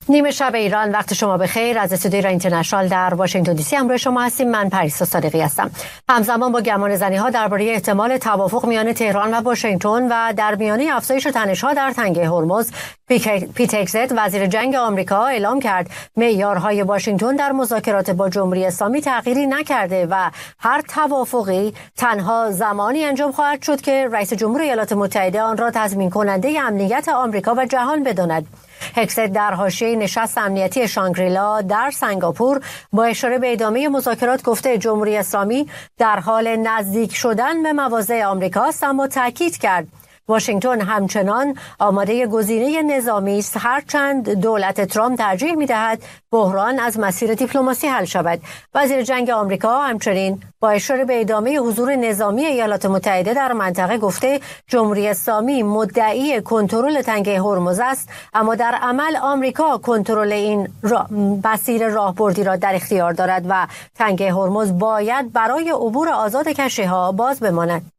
نیمه شب ایران، وقت شما بخیر. از استودیو ایران اینترنشنال در واشنگتن دی سی همراه شما هستیم. من پریسا صادقی هستم. همزمان با گمانه‌زنی‌ها درباره احتمال توافق میان تهران و واشنگتن و در میانه افزایش تنش‌ها در تنگه هرمز، پیت هگست وزیر جنگ آمریکا اعلام کرد معیارهای واشنگتن در مذاکرات با جمهوری اسلامی تغییری نکرده و هر توافقی تنها زمانی انجام خواهد شد که رئیس جمهور ایالات متحده آن را تضمین کننده امنیت آمریکا و جهان بداند. هگست در حاشیه نشست امنیتی شانگریلا در سنگاپور با اشاره به ادامه مذاکرات گفته جمهوری اسلامی در حال نزدیک شدن به مواضع آمریکاست، اما تاکید کرد واشنگتن همچنان آماده گزینه نظامی است هرچند دولت ترامپ ترجیح می‌دهد بحران از مسیر دیپلماسی حل شود. وزیر جنگ آمریکا همچنین با اشاره به ادامه حضور نظامی ایالات متحده در منطقه گفته جمهوری اسلامی مدعی کنترل تنگه هرمز است، اما در عمل آمریکا کنترل این مسیر راهبردی را در اختیار دارد و تنگه هرمز باید برای عبور آزاد کشتی‌ها باز بماند.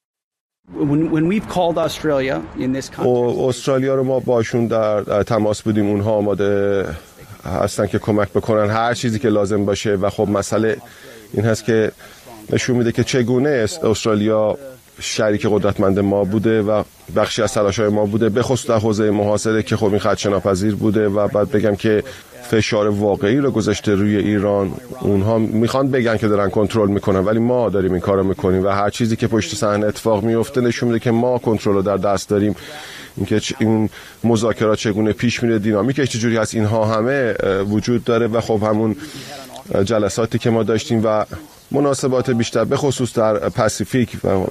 استرالیا رو ما باشون در تماس بودیم، اونها آماده هستن که کمک بکنن هر چیزی که لازم باشه و خب مسئله این هست که نشون میده که چگونه استرالیا شریک قدرتمند ما بوده و بخشی از تلاش‌های ما بوده، به خصوص در حوزه محاصره که خب این خدشه‌ناپذیر بوده و بعد بگم که فشار واقعی رو گذاشته روی ایران. اونها میخوان بگن که دارن کنترل میکنن ولی ما داریم این کارو میکنیم و هر چیزی که پشت صحنه اتفاق میفته نشون میده که ما کنترل رو در دست داریم. اینکه این مذاکرات چگونه پیش میره، دینامیکش چجوری هست، اینها همه وجود داره و خب همون جلساتی که ما داشتیم و مناسبات بیشتر به خصوص در پاسیفیک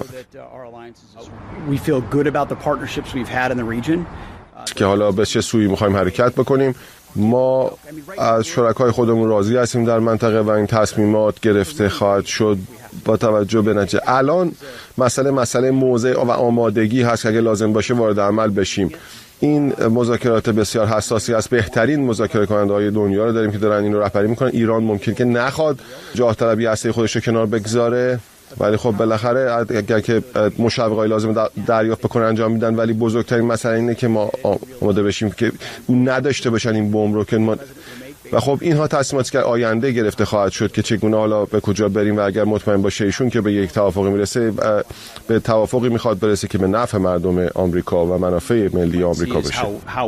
که حالا به چه سویی میخوایم حرکت بکنیم. ما از شرکای خودمون راضی هستیم در منطقه و این تصمیمات گرفته خواهد شد با توجه به نتیجه. الان مسئله موضع و آمادگی هست که اگه لازم باشه وارد عمل بشیم. این مذاکرات بسیار حساسی است. بهترین مذاکره کننده‌های دنیا رو داریم که دارن این رو رهبری میکنن. ایران ممکن که نخواد جاه طلبی هسته خودش رو کنار بگذاره، ولی خب بالاخره اگر که مشوقای لازم دریافت بکنن انجام میدن، ولی بزرگترین مسئله اینه که ما آماده بشیم که اون نداشته باشن این بمب رو که ما و خب اینها تصمیماتی که آینده گرفته خواهد شد که چگونه حالا به کجا بریم و اگر مطمئن باشه ایشون که به یک توافقی میرسه، به توافقی میخواد برسه که به نفع مردم آمریکا و منافع ملی آمریکا بشه.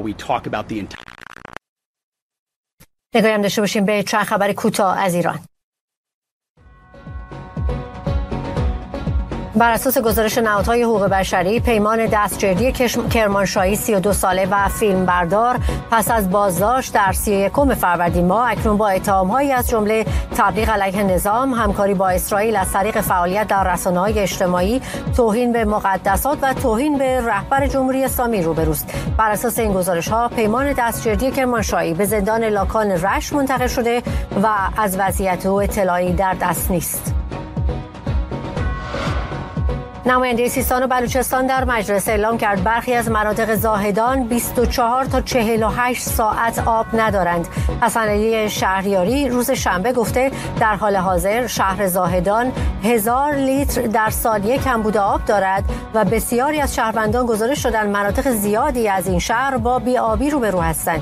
نگاهی هم داشته باشیم به چند خبر کوتاه از ایران. بر اساس گزارش نهادهای حقوق بشری، پیمان دستجردی کرمانشاهی 32 ساله و فیلمبردار پس از بازداشت در 31 فروردین ماه اکنون با اتهام‌هایی از جمله تبلیغ علیه نظام، همکاری با اسرائیل از طریق فعالیت در رسانه‌های اجتماعی، توهین به مقدسات و توهین به رهبر جمهوری اسلامی روبروست. بر اساس این گزارش‌ها پیمان دستجردی کرمانشاهی به زندان لاکان رشت منتقل شده و از وضعیت او اطلاعی در دست نیست. نماینده سیستان و بلوچستان در مجلس اعلام کرد برخی از مناطق زاهدان 24 تا 48 ساعت آب ندارند. حسن علی شهریاری روز شنبه گفته در حال حاضر شهر زاهدان 1000 لیتر در ثانیه کمبود آب دارد و بسیاری از شهروندان گزارش دادند مناطق زیادی از این شهر با بی‌آبی روبرو هستند.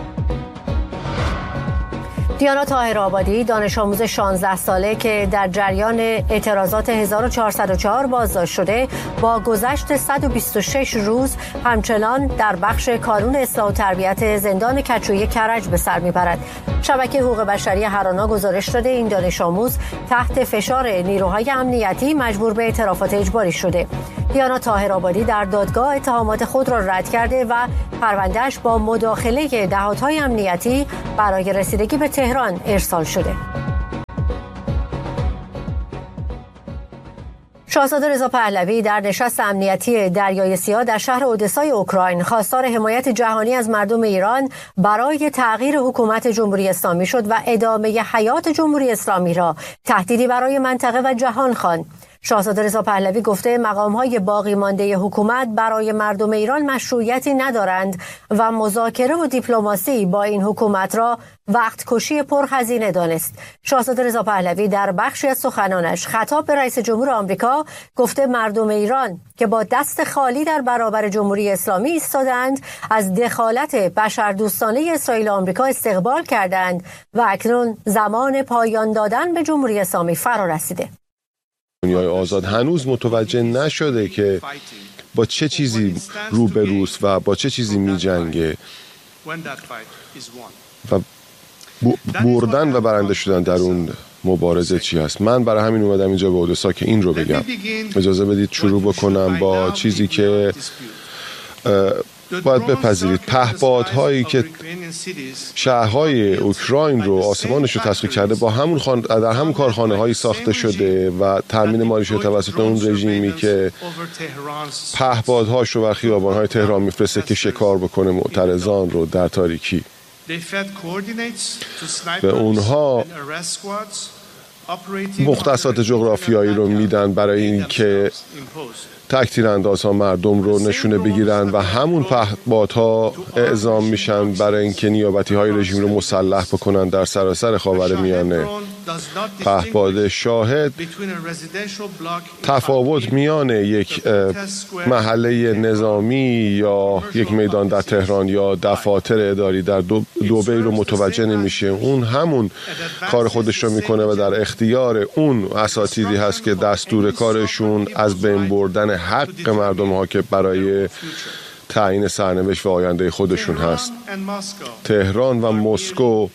دیانا طاهرآبادی دانش آموز 16 ساله که در جریان اعتراضات 1404 بازداشت شده با گذشت 126 روز همچنان در بخش کانون اصلاح و تربیت زندان کچویی کرج به سر میبرد. شبکه حقوق بشری هرانا گزارش داده این دانش آموز تحت فشار نیروهای امنیتی مجبور به اعترافات اجباری شده. دیانا طاهرآبادی در دادگاه اتهامات خود را رد کرده و پروندهش با مداخله نهادهای امنیتی برای رسیدگی به تهران ارسال شده. شاهزاده رضا پهلوی در نشست امنیتی دریای سیاه در شهر اودسای اوکراین خواستار حمایت جهانی از مردم ایران برای تغییر حکومت جمهوری اسلامی شد و ادامه حیات جمهوری اسلامی را تهدیدی برای منطقه و جهان خواند. شاهزاده رضا پهلوی گفته مقام‌های باقی مانده حکومت برای مردم ایران مشروعیتی ندارند و مذاکره و دیپلماسی با این حکومت را وقت کشی پرهزینه دانست. شاهزاده رضا پهلوی در بخشی از سخنانش خطاب به رئیس جمهور آمریکا گفته مردم ایران که با دست خالی در برابر جمهوری اسلامی ایستادند از دخالت بشردوستانه اسرائیل و آمریکا استقبال کردند و اکنون زمان پایان دادن به جمهوری اسلامی فرا رسیده. دنیای آزاد هنوز متوجه نشده که با چه چیزی روبروست و با چه چیزی می جنگه و بردن و برنده شدن در اون مبارزه چی هست. من برای همین اومدم اینجا به اودسا که این رو بگم. اجازه بدید شروع بکنم با چیزی که باید بپذیرید. پهپادهایی که شهرهای اوکراین رو آسمانش رو تسخیر کرده در همون کارخانه هایی ساخته شده و تامین مالی شده توسط اون رژیمی که پهپادهاش رو بر خیابان‌های تهران میفرسته که شکار بکنه معترضان رو در تاریکی. به اونها مختصات جغرافیایی رو میدن برای اینکه تک تیراندازها مردم رو نشونه بگیرن و همون پهپادها اعزام میشن برای اینکه نیابتی‌های رژیم رو مسلح بکنن در سراسر خاورمیانه. پهپاد شاهد تفاوت میان یک محله نظامی یا یک میدان در تهران یا دفاتر اداری در دبی رو متوجه نمیشه. اون همون کار خودش رو میکنه و در اختیار اون اساتیدی هست که دستور کارشون از بین بردن حق مردم ها که برای تعیین سرنوشت و آینده خودشون هست. تهران و مسکو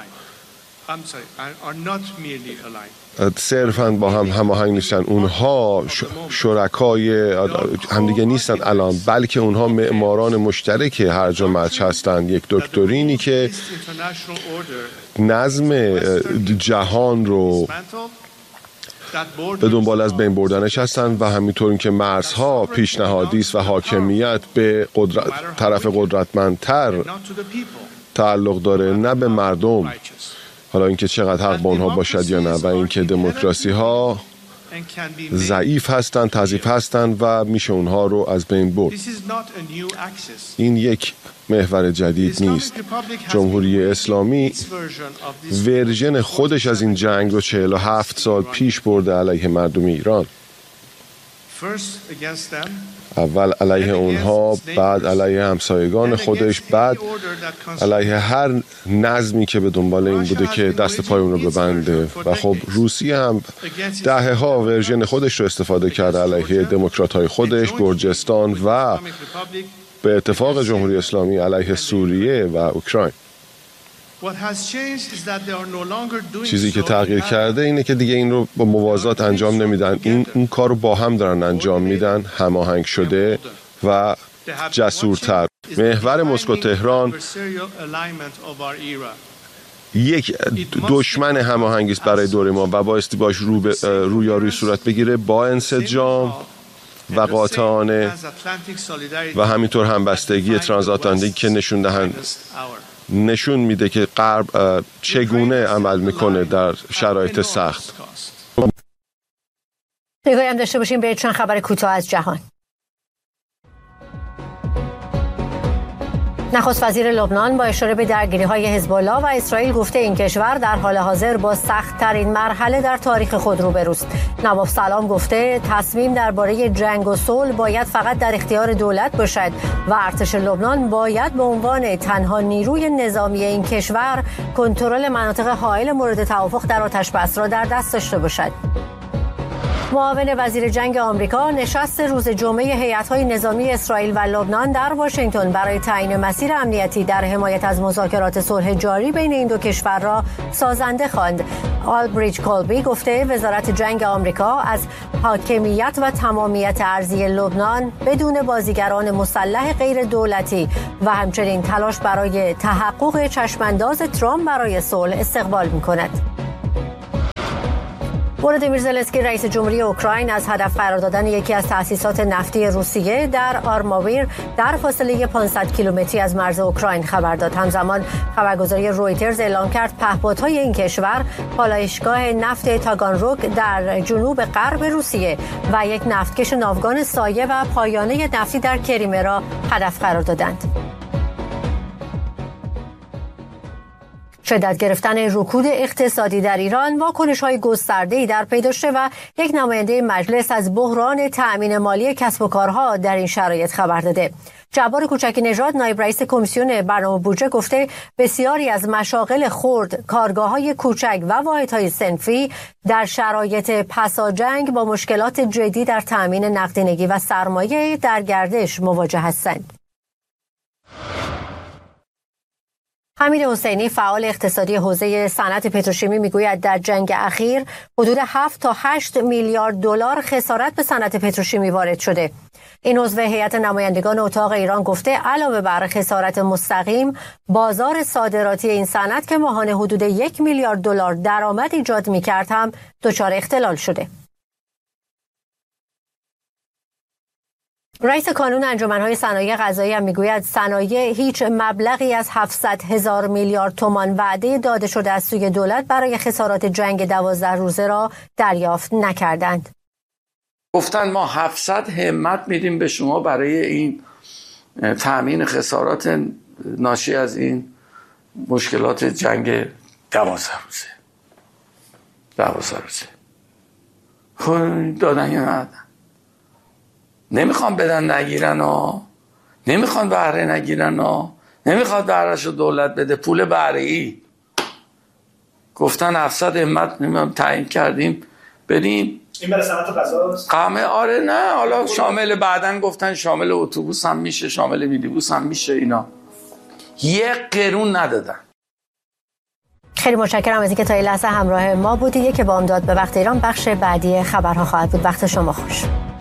صرفاً با هم هماهنگ نیستن. اونها شرکای همدیگه نیستن الان، بلکه اونها معماران مشترک هرج و مرج هستند. یک دکترینی که نظم جهان رو به دنبال از بین بردنش هستن و همینطور که مرزها پیشنهادی است و حاکمیت به طرف قدرتمندتر تعلق داره، نه به مردم. حالا اینکه چقدر حق با اونها باشد یا نه، و اینکه دموکراسی ها ضعیف هستند، تضعیف هستند و میشه اونها رو از بین برد. این یک محور جدید نیست. جمهوری اسلامی ورژن خودش از این جنگ رو 47 سال پیش برده علیه مردم ایران. اول علیه اونها، بعد علیه همسایگان خودش، بعد علیه هر نظمی که به دنبال این بوده که دست پای اون رو ببنده. و خب روسیه هم دهه‌ها ورژن خودش رو استفاده کرده علیه دموکرات‌های خودش، گرجستان و به اتفاق جمهوری اسلامی علیه سوریه و اوکراین. چیزی که تغییر کرده اینه که دیگه این رو با موازات انجام نمیدن. این کار رو با هم دارن انجام میدن، هماهنگ شده و جسورتر. محور مسکو تهران یک دشمن هماهنگی است برای دور ما و بایستی باش رویارویی صورت بگیره با انسجام و قاطعانه و همینطور همبستگی ترانزاتلانتیک که نشون میده که غرب چگونه عمل میکنه در شرایط سخت. نگاهی هم داشته باشیم به چند خبر کوتاه از جهان. نخست وزیر لبنان با اشاره به درگیری‌های حزب الله و اسرائیل گفته این کشور در حال حاضر با سخت‌ترین مرحله در تاریخ خود روبروست. نواب سلام گفته تصمیم درباره جنگ و صلح باید فقط در اختیار دولت باشد و ارتش لبنان باید به عنوان تنها نیروی نظامی این کشور کنترل مناطق حائل مورد توافق در آتش‌بس را در دست داشته باشد. معاون وزیر جنگ آمریکا نشست روز جمعه هیئت‌های نظامی اسرائیل و لبنان در واشنگتن برای تعیین مسیر امنیتی در حمایت از مذاکرات صلح جاری بین این دو کشور را سازنده خواند. آلبریج کولبی گفته وزارت جنگ آمریکا از حاکمیت و تمامیت ارضی لبنان بدون بازیگران مسلح غیر دولتی و همچنین تلاش برای تحقق چشمانداز ترامپ برای صلح استقبال می‌کند. ولادیمیر زلنسکی رئیس جمهوری اوکراین از هدف قرار دادن یکی از تأسیسات نفتی روسیه در آرماویر در فاصله 500 کیلومتری از مرز اوکراین خبر داد. همزمان خبرگزاری رویترز اعلام کرد پهپادهای این کشور پالایشگاه نفت تاگانروگ در جنوب غرب روسیه و یک نفتکش ناوگان سایه و پایانه نفتی در کریمه را هدف قرار دادند. شدت گرفتن رکود اقتصادی در ایران واکنش‌های گسترده‌ای در پی داشته و یک نماینده مجلس از بحران تأمین مالی کسب و کارها در این شرایط خبر داده. جبار کوچکی نژاد نایب رئیس کمیسیون برنامه بودجه گفته بسیاری از مشاغل خرد، کارگاه‌های کوچک و واحدهای صنفی در شرایط پساجنگ با مشکلات جدی در تأمین نقدینگی و سرمایه در گردش مواجه هستند. حمید حسینی فعال اقتصادی حوزه صنعت پتروشیمی میگوید در جنگ اخیر حدود 7 تا 8 میلیارد دلار خسارت به صنعت پتروشیمی وارد شده. این عضو هیئت نمایندگان اتاق ایران گفته علاوه بر خسارت مستقیم، بازار صادراتی این صنعت که ماهانه حدود 1 میلیارد دلار درآمد ایجاد می‌کرد هم دچار اختلال شده. رئیس کانون انجمن‌های صنایع غذایی هم میگوید صنایع هیچ مبلغی از 700,000 میلیارد تومان وعده داده شده از سوی دولت برای خسارات جنگ 12 روزه را دریافت نکردند. گفتن ما 700 همت میدیم به شما برای این تأمین خسارات ناشی از این مشکلات جنگ 12 روزه. خب دادن یا ندادن؟ نمیخوان بدن نگیرن ها، نمیخوان بهره نگیرن ها، نمیخواد بهرهشو دولت بده، پول بهره‌ای. گفتن 700 همت تعیین کردیم بدیم. این برای صنعت غذاست؟ آره نه، حالا شامل بعدن گفتن شامل اتوبوس هم میشه، شامل میدیبوس هم میشه. اینا 1 قرون ندادن. خیلی متشکرم از اینکه تا این لحظه همراه ما بودید. یک بامداد به وقت ایران بخش بعدی خبرها خواهد بود. وقت شما خوش.